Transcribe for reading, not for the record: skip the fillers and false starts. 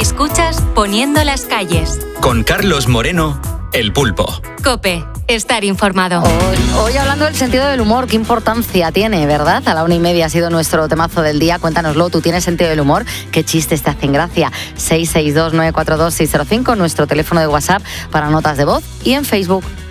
Escuchas Poniendo las calles. Con Carlos Moreno, El Pulpo. COPE. Estar informado. Hoy hablando del sentido del humor, qué importancia tiene, ¿verdad? A la 1:30 ha sido nuestro temazo del día. Cuéntanoslo, ¿tú tienes sentido del humor? ¿Qué chistes te hacen gracia? 662-942-605, nuestro teléfono de WhatsApp para notas de voz, y en Facebook